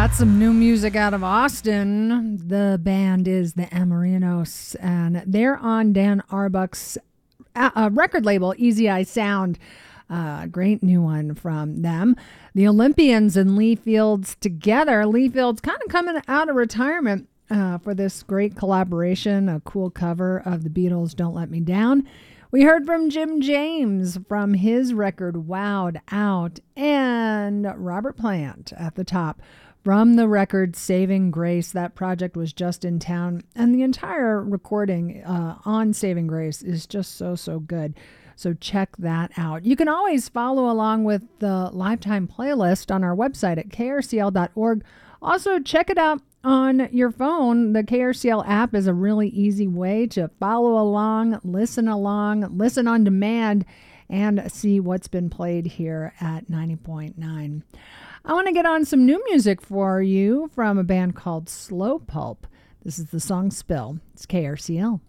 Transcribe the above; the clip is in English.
That's some new music out of Austin. The band is the Amarinos, and they're on Dan Arbuck's record label, Easy Eye Sound. Great new one from them. The Olympians and Lee Fields together. Lee Fields kind of coming out of retirement for this great collaboration, a cool cover of the Beatles' Don't Let Me Down. We heard from Jim James from his record Wowed Out, and Robert Plant at the top from the record Saving Grace. That project was just in town, and the entire recording on Saving Grace is just so good. So check that out. You can always follow along with the Lifetime playlist on our website at krcl.org. Also, check it out on your phone. The KRCL app is a really easy way to follow along, listen on demand, and see what's been played here at 90.9. I want to get on some new music for you from a band called Slow Pulp. This is the song Spill. It's KRCL.